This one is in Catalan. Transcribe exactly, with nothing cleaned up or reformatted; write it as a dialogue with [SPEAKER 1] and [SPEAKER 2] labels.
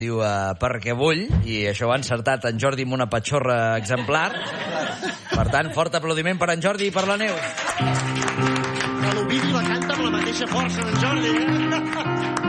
[SPEAKER 1] Diu, uh, perquè vull, i això ho ha encertat en Jordi amb una patxorra exemplar. Per tant, fort aplaudiment per en Jordi i per la Neus.
[SPEAKER 2] Que l'Ovidi la canta amb la mateixa força d'en Jordi, eh?